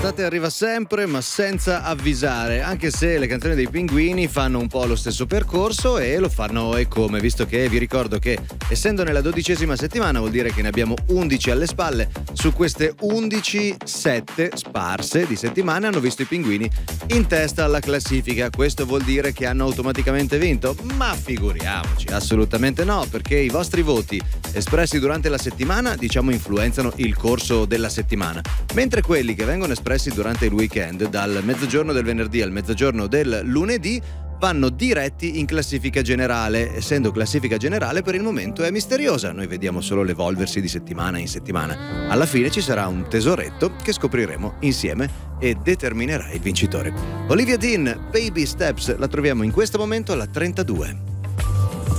L'estate arriva sempre ma senza avvisare, anche se le canzoni dei Pinguini fanno un po' lo stesso percorso e lo fanno e come, visto che vi ricordo che essendo nella 12ª settimana vuol dire che ne abbiamo 11 alle spalle. Su queste 11, 7 sparse di settimane hanno visto i Pinguini in testa alla classifica. Questo vuol dire che hanno automaticamente vinto? Ma figuriamoci, assolutamente no, perché i vostri voti espressi durante la settimana, diciamo, influenzano il corso della settimana, mentre quelli che vengono espressi durante il weekend, dal mezzogiorno del venerdì al mezzogiorno del lunedì, vanno diretti in classifica generale. Essendo classifica generale, per il momento è misteriosa, noi vediamo solo l'evolversi di settimana in settimana. Alla fine ci sarà un tesoretto che scopriremo insieme e determinerà il vincitore. Olivia Dean, Baby Steps, la troviamo in questo momento alla 32.